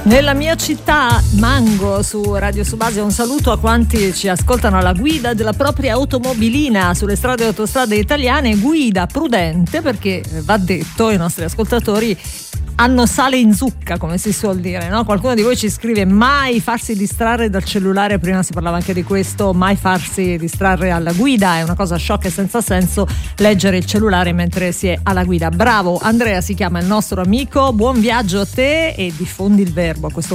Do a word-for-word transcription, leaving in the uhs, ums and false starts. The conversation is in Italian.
Nella mia città, Mango, su Radio Subasio, un saluto a quanti ci ascoltano alla guida della propria automobilina sulle strade e autostrade italiane. Guida prudente, perché va detto, i nostri ascoltatori hanno sale in zucca, come si suol dire, no? Qualcuno di voi ci scrive: mai farsi distrarre dal cellulare, prima si parlava anche di questo, mai farsi distrarre alla guida, è una cosa sciocca e senza senso leggere il cellulare mentre si è alla guida. Bravo Andrea, si chiama il nostro amico, buon viaggio a te e diffondi il verbo a questo